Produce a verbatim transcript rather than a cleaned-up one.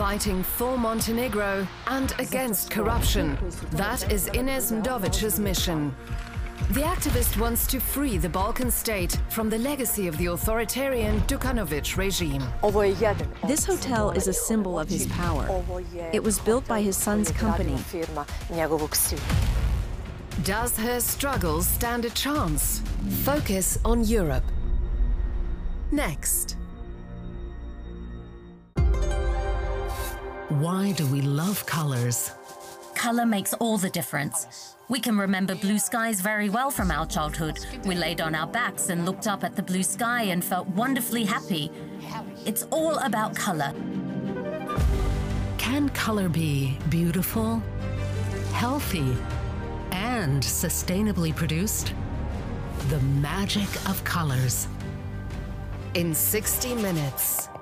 fighting for Montenegro and against corruption. That is Ines Mdovic's mission. The activist wants to free the Balkan state from the legacy of the authoritarian Đukanović regime. This hotel is a symbol of his power. It was built by his son's company. Does her struggles stand a chance? Focus on Europe. Next. Why do we love colors? Color makes all the difference. We can remember blue skies very well from our childhood. We laid on our backs and looked up at the blue sky and felt wonderfully happy. It's all about color. Can color be beautiful, healthy, and sustainably produced? The magic of colors. In sixty minutes.